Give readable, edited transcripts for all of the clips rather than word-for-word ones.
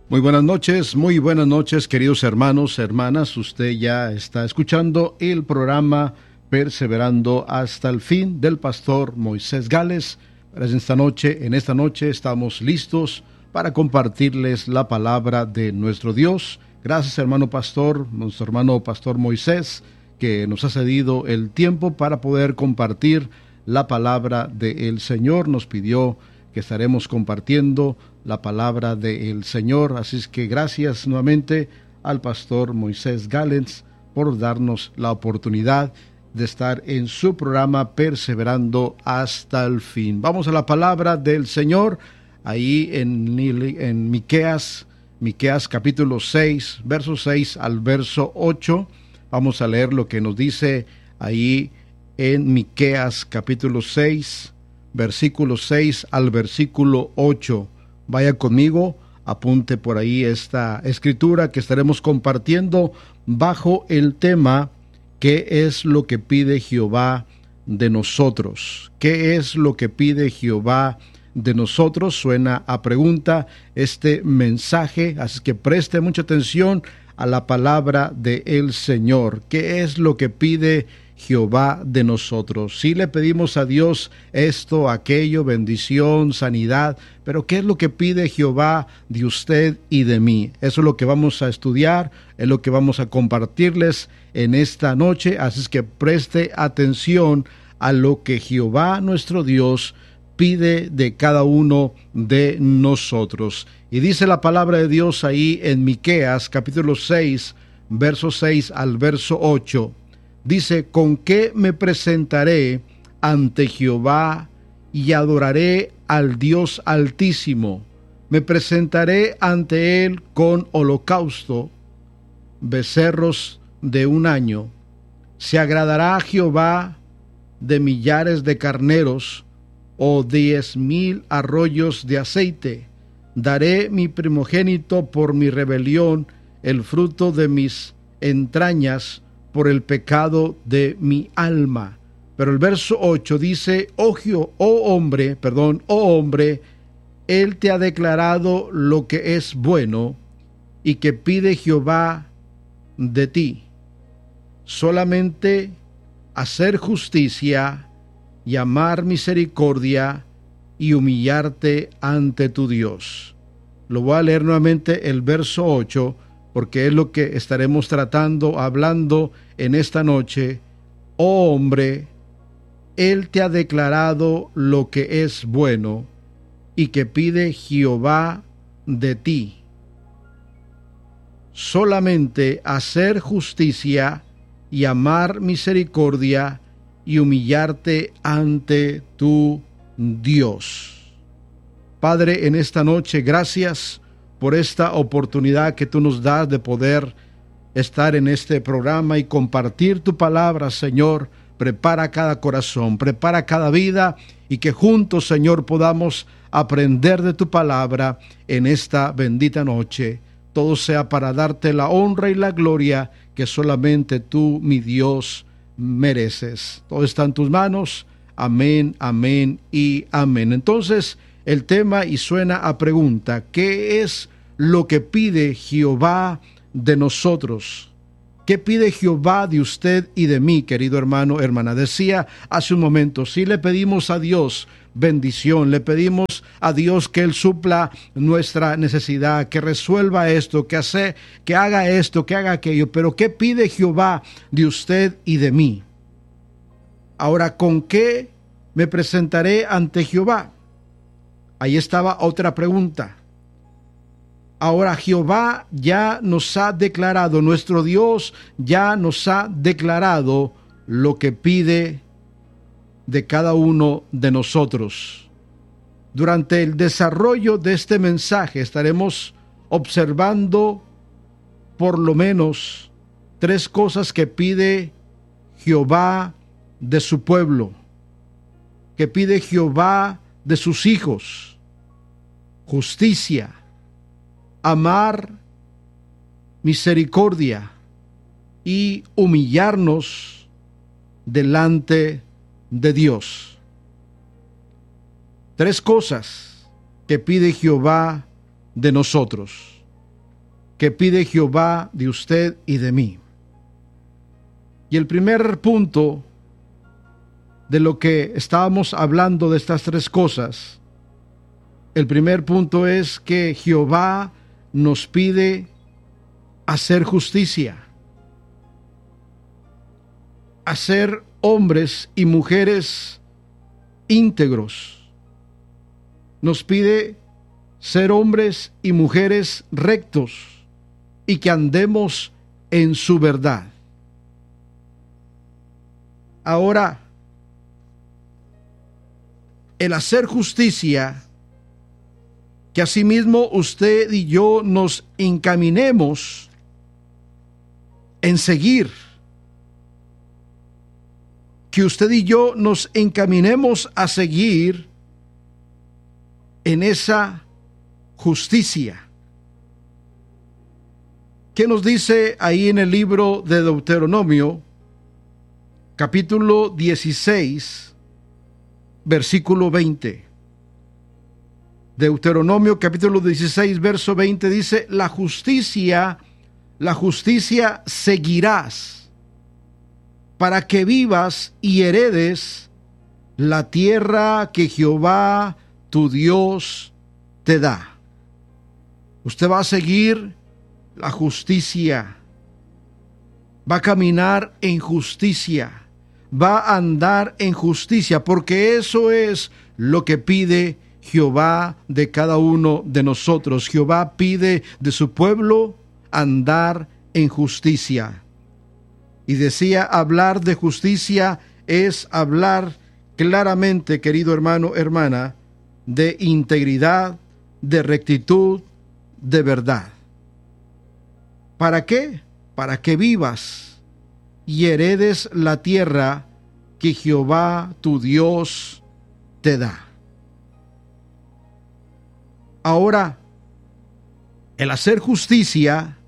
Muy buenas noches, queridos hermanos, hermanas. Usted ya está escuchando el programa Perseverando hasta el fin del pastor Moisés Gales. En esta noche estamos listos para compartirles la palabra de nuestro Dios. Gracias, hermano pastor, nuestro hermano pastor Moisés, que nos ha cedido el tiempo para poder compartir la palabra del Señor. Nos pidió que estaremos compartiendo la palabra del Señor. Así es que gracias nuevamente al pastor Moisés Gales por darnos la oportunidad de estar en su programa Perseverando hasta el fin. Vamos a la palabra del Señor, ahí en Miqueas capítulo 6, verso 6 al verso 8. Vamos a leer lo que nos dice ahí en Miqueas capítulo 6, versículo 6 al versículo 8. Vaya conmigo, apunte por ahí esta escritura que estaremos compartiendo bajo el tema ¿qué es lo que pide Jehová de nosotros? ¿Qué es lo que pide Jehová de nosotros? Suena a pregunta este mensaje, así que preste mucha atención a la palabra del Señor. ¿Qué es lo que pide Jehová de nosotros? Si le pedimos a Dios esto, aquello, bendición, sanidad, pero ¿qué es lo que pide Jehová de usted y de mí? Eso es lo que vamos a estudiar, es lo que vamos a compartirles en esta noche, así es que preste atención a lo que Jehová nuestro Dios pide de cada uno de nosotros. Y dice la palabra de Dios ahí en Miqueas capítulo 6, verso 6 al verso 8. Dice: ¿con qué me presentaré ante Jehová y adoraré al Dios Altísimo? Me presentaré ante él con holocausto, becerros de un año. ¿Se agradará Jehová de millares de carneros o 10,000 arroyos de aceite? Daré mi primogénito por mi rebelión, el fruto de mis entrañas por el pecado de mi alma. Pero el verso 8 dice: oh hombre, él te ha declarado lo que es bueno y que pide Jehová de ti, solamente hacer justicia y amar misericordia y humillarte ante tu Dios. Lo voy a leer nuevamente el verso 8, porque es lo que estaremos hablando en esta noche. Oh hombre, él te ha declarado lo que es bueno y que pide Jehová de ti, solamente hacer justicia y amar misericordia y humillarte ante tu Dios. Padre, en esta noche, gracias por esta oportunidad que tú nos das de poder estar en este programa y compartir tu palabra, Señor. Prepara cada corazón, prepara cada vida, y que juntos, Señor, podamos aprender de tu palabra en esta bendita noche. Todo sea para darte la honra y la gloria que solamente tú, mi Dios, mereces. Todo está en tus manos. Amén, amén y amén. Entonces, el tema, y suena a pregunta: ¿qué es lo que pide Jehová de nosotros? ¿Qué pide Jehová de usted y de mí, querido hermano, hermana? Decía hace un momento, si le pedimos a Dios bendición, le pedimos a Dios que Él supla nuestra necesidad, que resuelva esto, que haga esto, que haga aquello, pero ¿qué pide Jehová de usted y de mí? Ahora, ¿con qué me presentaré ante Jehová? Ahí estaba otra pregunta. Ahora Jehová ya nos ha declarado, nuestro Dios ya nos ha declarado lo que pide de cada uno de nosotros. Durante el desarrollo de este mensaje estaremos observando por lo menos 3 cosas que pide Jehová de su pueblo, que pide Jehová de sus hijos: justicia, amar misericordia y humillarnos delante de Dios. 3 cosas que pide Jehová de nosotros. que pide Jehová de usted y de mí. Y el primer punto de lo que estábamos hablando de estas tres cosas, el primer punto es que Jehová nos pide hacer justicia, hacer hombres y mujeres íntegros. Nos pide ser hombres y mujeres rectos y que andemos en su verdad. Ahora, el hacer justicia, que asimismo usted y yo nos encaminemos en seguir, que usted y yo nos encaminemos a seguir en esa justicia. ¿Qué nos dice ahí en el libro de Deuteronomio, capítulo 16, versículo 20? Deuteronomio capítulo 16, verso 20 dice: la justicia seguirás, para que vivas y heredes la tierra que Jehová tu Dios te da. Usted va a seguir la justicia, va a caminar en justicia, va a andar en justicia, porque eso es lo que pide Jehová de cada uno de nosotros. Jehová pide de su pueblo andar en justicia. Y decía, hablar de justicia es hablar claramente, querido hermano, hermana, de integridad, de rectitud, de verdad. ¿Para qué? Para que vivas y heredes la tierra que Jehová tu Dios te da. Ahora, el hacer justicia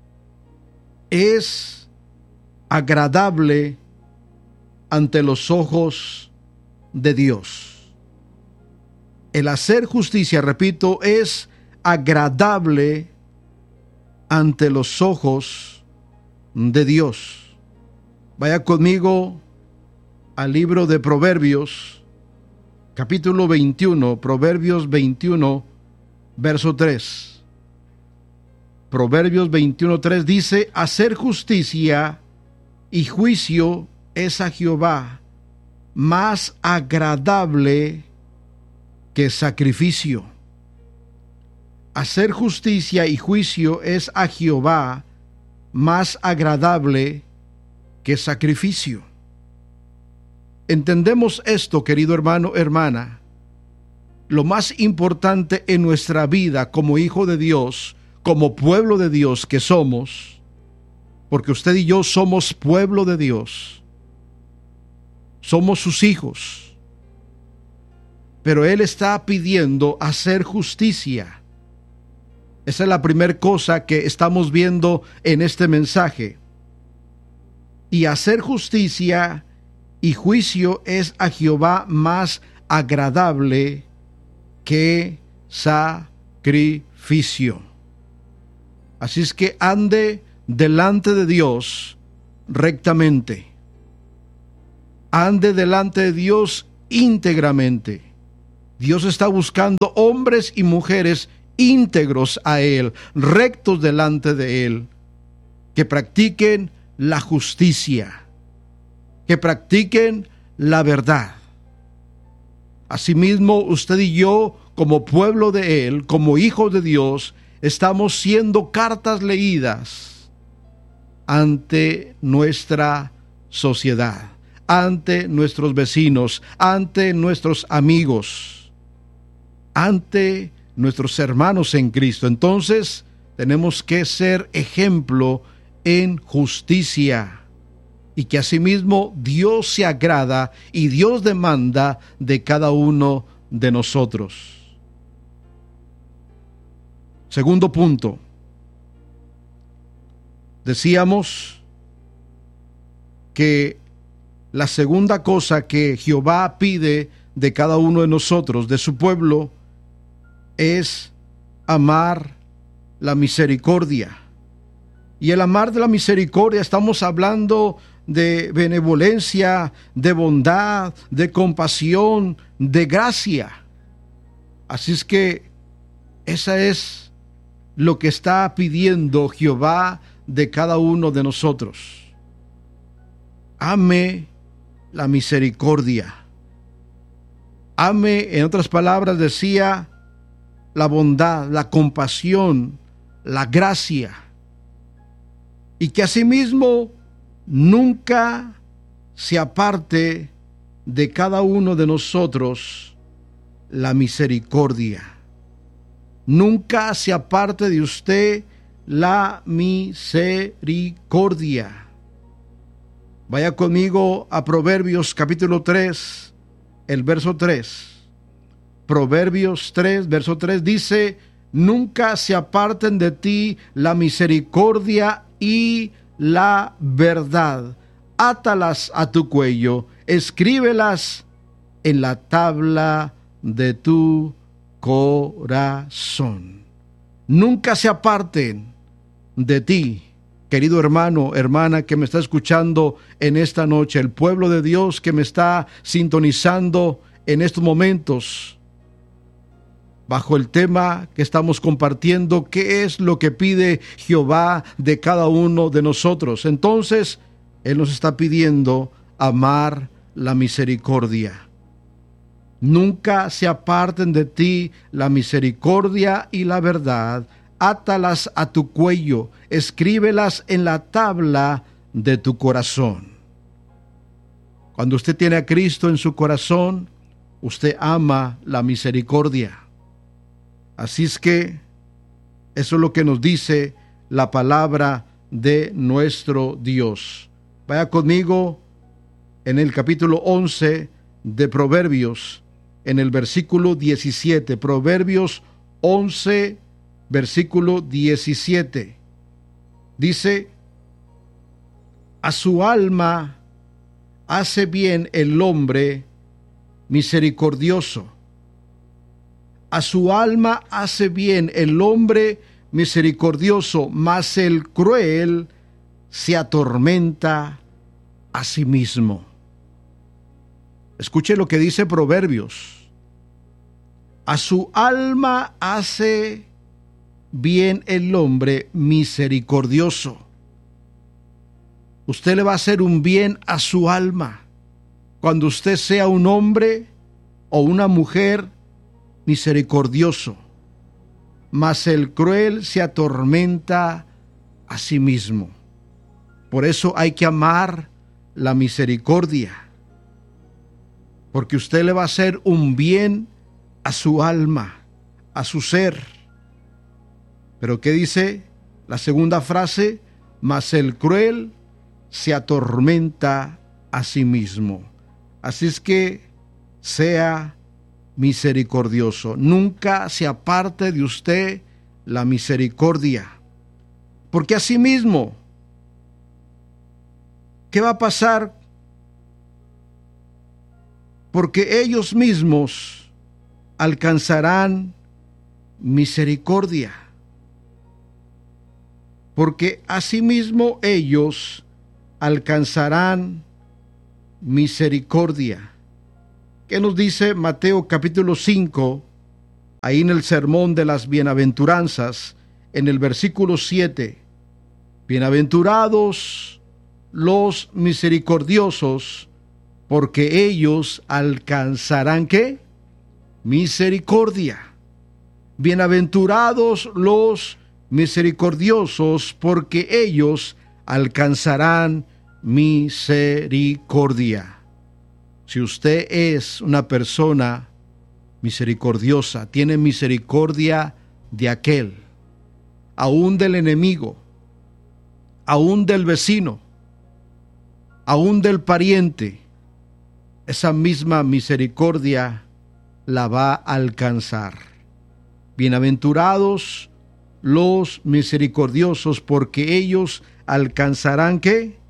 es agradable ante los ojos de Dios. El hacer justicia, repito, es agradable ante los ojos de Dios. Vaya conmigo al libro de Proverbios, capítulo 21, Proverbios 21, verso 3. Proverbios 21:3 dice: hacer justicia y juicio es a Jehová más agradable que sacrificio. Hacer justicia y juicio es a Jehová más agradable que sacrificio. ¿Entendemos esto, querido hermano, hermana? Lo más importante en nuestra vida como hijo de Dios, como pueblo de Dios que somos, porque usted y yo somos pueblo de Dios, somos sus hijos, pero Él está pidiendo hacer justicia. Esa es la primera cosa que estamos viendo en este mensaje. Y hacer justicia y juicio es a Jehová más agradable que sacrificio. Así es que ande delante de Dios rectamente. Ande delante de Dios íntegramente. Dios está buscando hombres y mujeres íntegros a Él, rectos delante de Él, que practiquen la justicia, que practiquen la verdad. Asimismo, usted y yo, como pueblo de Él, como hijos de Dios, estamos siendo cartas leídas ante nuestra sociedad, ante nuestros vecinos, ante nuestros amigos, ante nuestros hermanos en Cristo. Entonces, tenemos que ser ejemplo en justicia, y que asimismo Dios se agrada y Dios demanda de cada uno de nosotros. Segundo punto, decíamos que la segunda cosa que Jehová pide de cada uno de nosotros, de su pueblo, es amar la misericordia. Y el amar de la misericordia, estamos hablando de benevolencia, de bondad, de compasión, de gracia. Así es que esa es lo que está pidiendo Jehová de cada uno de nosotros. Ame la misericordia. Ame, en otras palabras, decía, la bondad, la compasión, la gracia. Y que asimismo nunca se aparte de cada uno de nosotros la misericordia. Nunca se aparte de usted la misericordia. Vaya conmigo a Proverbios capítulo 3, el verso 3. Proverbios 3, verso 3 dice: nunca se aparten de ti la misericordia y la verdad. Átalas a tu cuello, escríbelas en la tabla de tu corazón. Nunca se aparten de ti, querido hermano, hermana que me está escuchando en esta noche, el pueblo de Dios que me está sintonizando en estos momentos, bajo el tema que estamos compartiendo, ¿qué es lo que pide Jehová de cada uno de nosotros? Entonces, Él nos está pidiendo amar la misericordia. Nunca se aparten de ti la misericordia y la verdad. Átalas a tu cuello, escríbelas en la tabla de tu corazón. Cuando usted tiene a Cristo en su corazón, usted ama la misericordia. Así es que eso es lo que nos dice la palabra de nuestro Dios. Vaya conmigo en el capítulo 11 de Proverbios, en el versículo 17. Proverbios 11, versículo 17. Dice: a su alma hace bien el hombre misericordioso. A su alma hace bien el hombre misericordioso, mas el cruel se atormenta a sí mismo. Escuche lo que dice Proverbios. A su alma hace bien el hombre misericordioso. Usted le va a hacer un bien a su alma cuando usted sea un hombre o una mujer misericordioso, mas el cruel se atormenta a sí mismo. Por eso hay que amar la misericordia, porque usted le va a hacer un bien a su alma, a su ser. Pero ¿qué dice la segunda frase? Mas el cruel se atormenta a sí mismo. Así es que sea misericordioso. Nunca se aparte de usted la misericordia. Porque asimismo, ¿qué va a pasar? Porque ellos mismos alcanzarán misericordia. Porque asimismo ellos alcanzarán misericordia. ¿Qué nos dice Mateo capítulo 5? Ahí en el sermón de las bienaventuranzas, en el versículo 7. Bienaventurados los misericordiosos, porque ellos alcanzarán ¿qué? Misericordia. Bienaventurados los misericordiosos, porque ellos alcanzarán misericordia. Si usted es una persona misericordiosa, tiene misericordia de aquel, aún del enemigo, aún del vecino, aún del pariente, esa misma misericordia la va a alcanzar. Bienaventurados los misericordiosos, porque ellos alcanzarán ¿qué?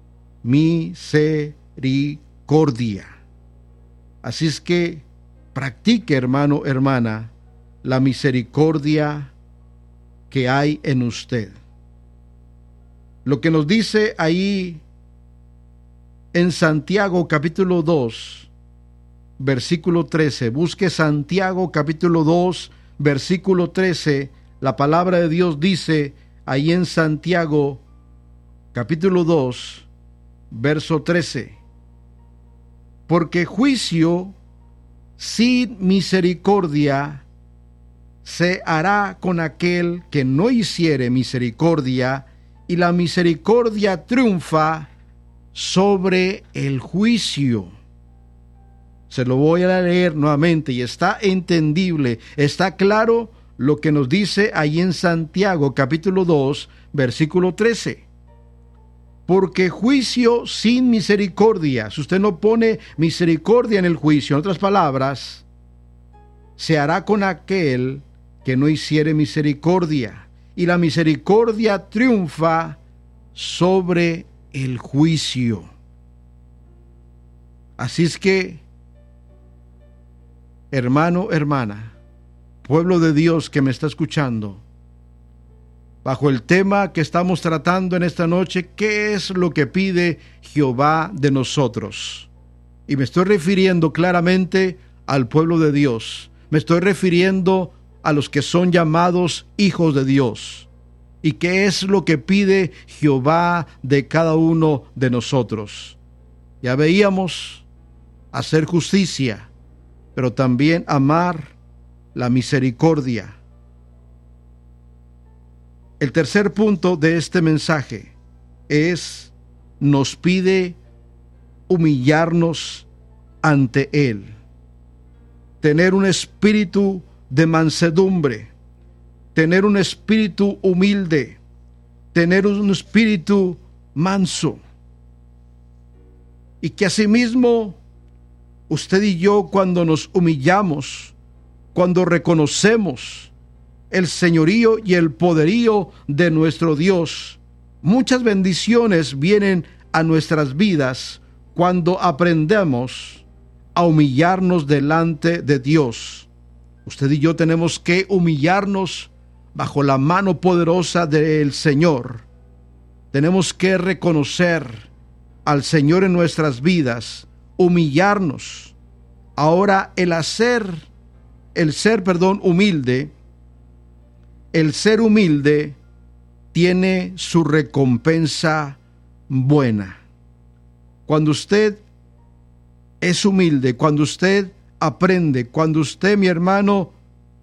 Misericordia. Así es que practique, hermano, hermana, la misericordia que hay en usted. Lo que nos dice ahí en Santiago capítulo 2, versículo 13. Busque Santiago capítulo 2, versículo 13. La palabra de Dios dice ahí en Santiago capítulo 2, verso 13. Porque juicio sin misericordia se hará con aquel que no hiciere misericordia, y la misericordia triunfa sobre el juicio. Se lo voy a leer nuevamente y está entendible, está claro lo que nos dice ahí en Santiago capítulo 2, versículo 13. Porque juicio sin misericordia, si usted no pone misericordia en el juicio, en otras palabras, se hará con aquel que no hiciere misericordia, y la misericordia triunfa sobre el juicio. Así es que, hermano, hermana, pueblo de Dios que me está escuchando, bajo el tema que estamos tratando en esta noche, ¿qué es lo que pide Jehová de nosotros? Y me estoy refiriendo claramente al pueblo de Dios. Me estoy refiriendo a los que son llamados hijos de Dios. ¿Y qué es lo que pide Jehová de cada uno de nosotros? Ya veíamos hacer justicia, pero también amar la misericordia. El tercer punto de este mensaje nos pide humillarnos ante Él, tener un espíritu de mansedumbre, tener un espíritu humilde, tener un espíritu manso, y que asimismo usted y yo, cuando nos humillamos, cuando reconocemos el señorío y el poderío de nuestro Dios, muchas bendiciones vienen a nuestras vidas cuando aprendemos a humillarnos delante de Dios. Usted y yo tenemos que humillarnos bajo la mano poderosa del Señor. Tenemos que reconocer al Señor en nuestras vidas, humillarnos. Ahora el ser humilde, el ser humilde tiene su recompensa buena. Cuando usted es humilde, cuando usted aprende, cuando usted, mi hermano,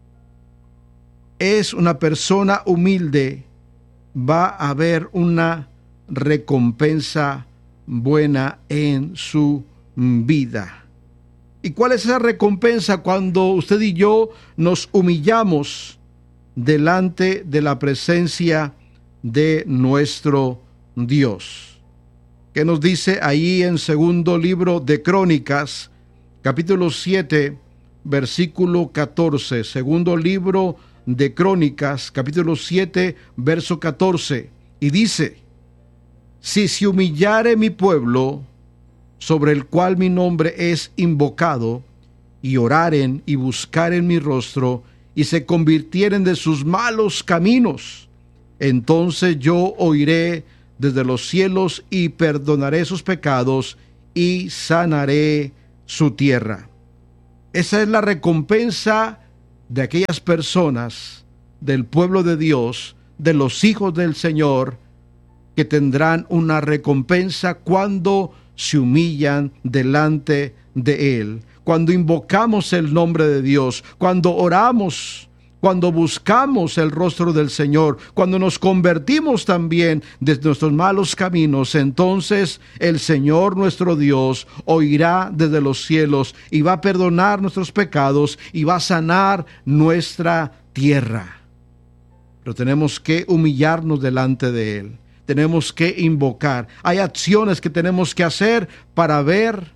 es una persona humilde, va a haber una recompensa buena en su vida. ¿Y cuál es esa recompensa? Cuando usted y yo nos humillamos delante de la presencia de nuestro Dios. ¿Qué nos dice ahí en segundo libro de Crónicas, capítulo 7, versículo 14? Segundo libro de Crónicas, capítulo 7, verso 14. Y dice: si se humillare mi pueblo, sobre el cual mi nombre es invocado, y oraren y buscaren mi rostro, y se convirtieren de sus malos caminos, entonces yo oiré desde los cielos y perdonaré sus pecados y sanaré su tierra. Esa es la recompensa de aquellas personas del pueblo de Dios, de los hijos del Señor, que tendrán una recompensa cuando se humillan delante de Él, cuando invocamos el nombre de Dios, cuando oramos, cuando buscamos el rostro del Señor, cuando nos convertimos también de nuestros malos caminos. Entonces el Señor nuestro Dios oirá desde los cielos y va a perdonar nuestros pecados y va a sanar nuestra tierra. Pero tenemos que humillarnos delante de Él. Tenemos que invocar. Hay acciones que tenemos que hacer para ver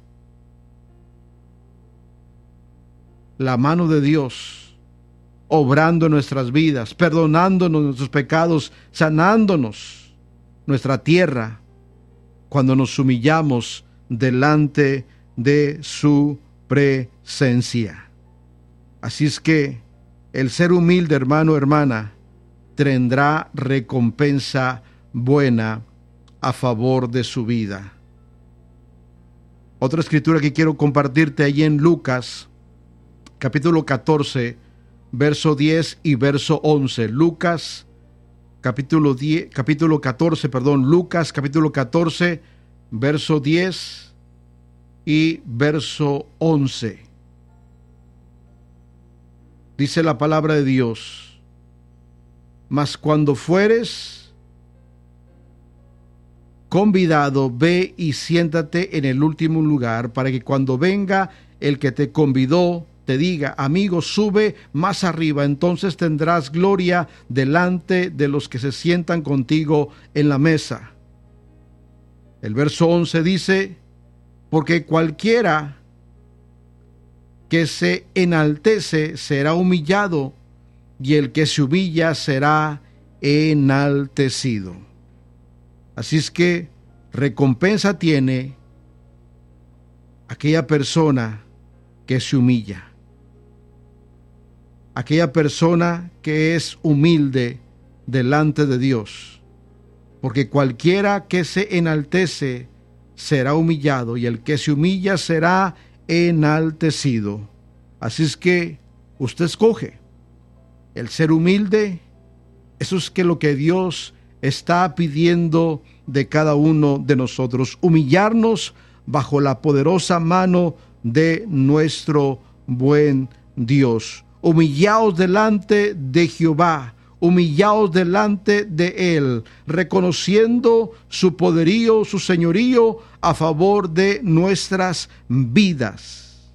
la mano de Dios obrando en nuestras vidas, perdonándonos nuestros pecados, sanándonos nuestra tierra, cuando nos humillamos delante de su presencia. Así es que el ser humilde, hermano, hermana, tendrá recompensa buena a favor de su vida. Otra escritura que quiero compartirte allí en Lucas, capítulo 14, verso 10 y verso 11. Lucas, capítulo 14, Lucas, capítulo 14, verso 10 y verso 11. Dice la palabra de Dios: mas cuando fueres convidado, ve y siéntate en el último lugar, para que cuando venga el que te convidó, te diga: amigo, sube más arriba, entonces tendrás gloria delante de los que se sientan contigo en la mesa. El verso 11 dice: porque cualquiera que se enaltece será humillado, y el que se humilla será enaltecido. Así es que recompensa tiene aquella persona que se humilla, aquella persona que es humilde delante de Dios, porque cualquiera que se enaltece será humillado, y el que se humilla será enaltecido. Así es que usted escoge el ser humilde. Eso es lo que Dios está pidiendo de cada uno de nosotros: humillarnos bajo la poderosa mano de nuestro buen Dios. Humillaos delante de Jehová, humillaos delante de Él, reconociendo su poderío, su señorío a favor de nuestras vidas.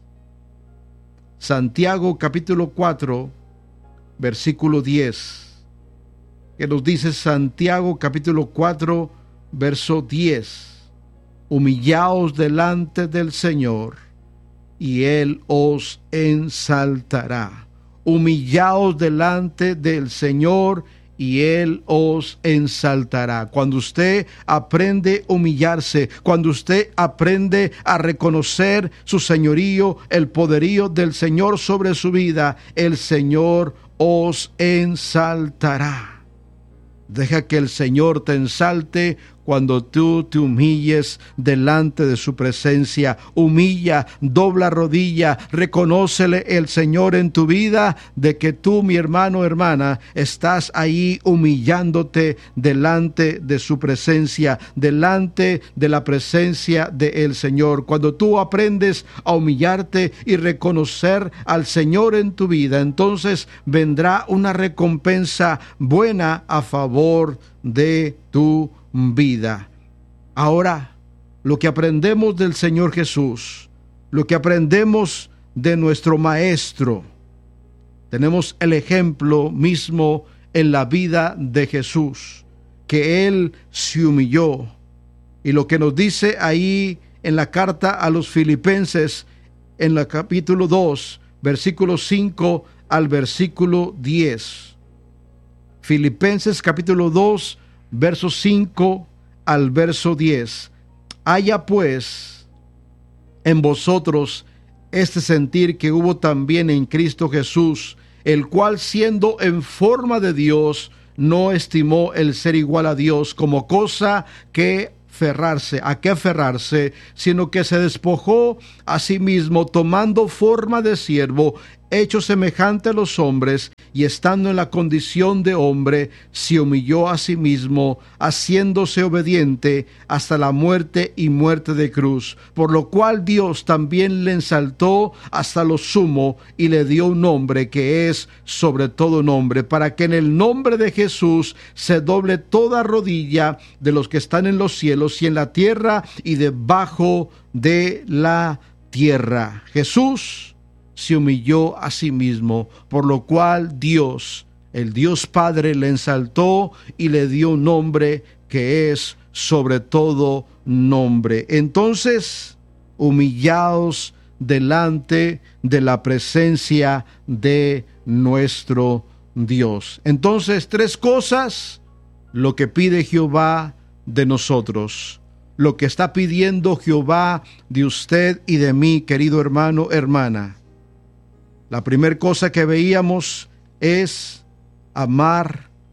Santiago capítulo 4, versículo 10, que nos dice Santiago capítulo 4, verso 10: humillaos delante del Señor, y Él os ensaltará. Humillaos delante del Señor, y Él os ensaltará. Cuando usted aprende a humillarse, cuando usted aprende a reconocer su señorío, el poderío del Señor sobre su vida, el Señor os ensaltará. Deja que el Señor te ensalte cuando tú te humilles delante de su presencia. Humilla, dobla rodilla, reconócele el Señor en tu vida, de que tú, mi hermano, hermana, estás ahí humillándote delante de su presencia, delante de la presencia del Señor. Cuando tú aprendes a humillarte y reconocer al Señor en tu vida, entonces vendrá una recompensa buena a favor de tu vida. Ahora, lo que aprendemos del Señor Jesús, lo que aprendemos de nuestro Maestro, tenemos el ejemplo mismo en la vida de Jesús, que Él se humilló. Y lo que nos dice ahí en la carta a los Filipenses, en el capítulo 2, versículo 5 al versículo 10. Filipenses capítulo 2, verso 5 al verso 10. Haya pues en vosotros este sentir que hubo también en Cristo Jesús, el cual, siendo en forma de Dios, no estimó el ser igual a Dios como cosa a qué aferrarse, sino que se despojó a sí mismo, tomando forma de siervo, hecho semejante a los hombres, y estando en la condición de hombre, se humilló a sí mismo, haciéndose obediente hasta la muerte y muerte de cruz, por lo cual Dios también le ensaltó hasta lo sumo y le dio un nombre que es sobre todo nombre, para que en el nombre de Jesús se doble toda rodilla de los que están en los cielos y en la tierra y debajo de la tierra. Jesús se humilló a sí mismo, por lo cual Dios, el Dios Padre, le ensaltó y le dio un nombre que es sobre todo nombre. Entonces, humillaos delante de la presencia de nuestro Dios. Entonces, tres cosas: lo que pide Jehová de nosotros, lo que está pidiendo Jehová de usted y de mí, querido hermano, hermana. La primera cosa que veíamos es amar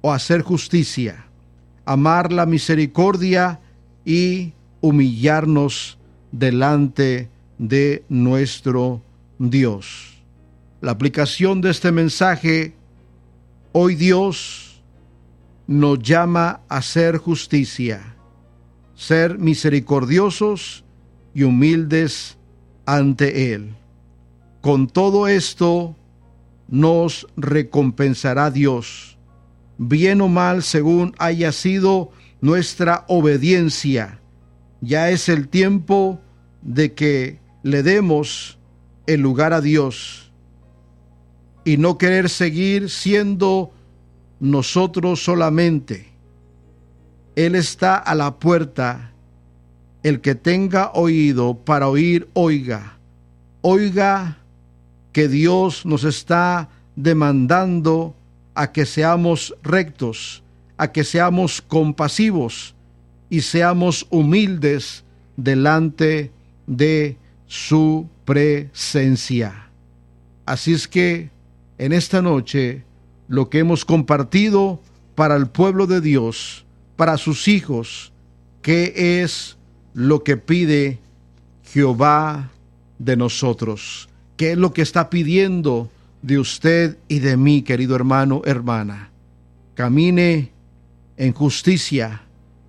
o hacer justicia, amar la misericordia y humillarnos delante de nuestro Dios. La aplicación de este mensaje: hoy Dios nos llama a hacer justicia, ser misericordiosos y humildes ante Él. Con todo esto nos recompensará Dios, bien o mal según haya sido nuestra obediencia. Ya es el tiempo de que le demos el lugar a Dios y no querer seguir siendo nosotros solamente. Él está a la puerta. El que tenga oído para oír, oiga. Oiga que Dios nos está demandando a que seamos rectos, a que seamos compasivos y seamos humildes delante de su presencia. Así es que en esta noche lo que hemos compartido para el pueblo de Dios, para sus hijos, ¿qué es lo que pide Jehová de nosotros? ¿Qué es lo que está pidiendo de usted y de mí, querido hermano, hermana? Camine en justicia,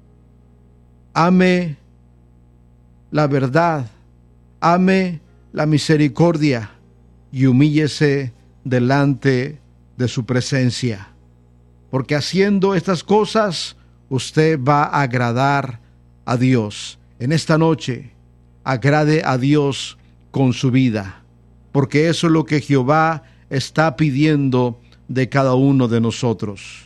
ame la verdad, ame la misericordia y humíllese delante de su presencia. Porque haciendo estas cosas, usted va a agradar a Dios. En esta noche, agrade a Dios con su vida, porque eso es lo que Jehová está pidiendo de cada uno de nosotros.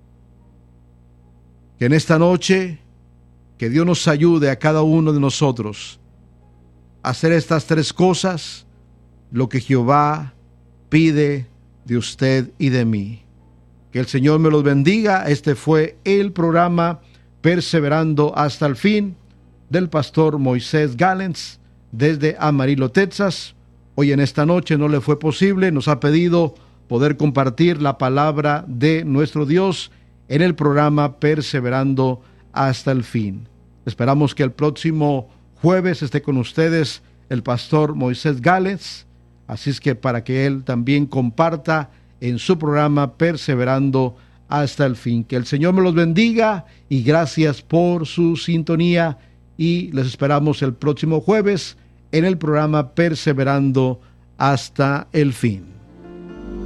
Que en esta noche, que Dios nos ayude a cada uno de nosotros a hacer estas tres cosas, lo que Jehová pide de usted y de mí. Que el Señor me los bendiga. Este fue el programa Perseverando hasta el Fin del pastor Moisés Galens desde Amarillo, Texas. Hoy en esta noche no le fue posible, nos ha pedido poder compartir la palabra de nuestro Dios en el programa Perseverando hasta el Fin. Esperamos que el próximo jueves esté con ustedes el pastor Moisés Galens, así es que para que él también comparta en su programa Perseverando hasta el Fin. Que el Señor me los bendiga y gracias por su sintonía, y les esperamos el próximo jueves en el programa Perseverando hasta el Fin.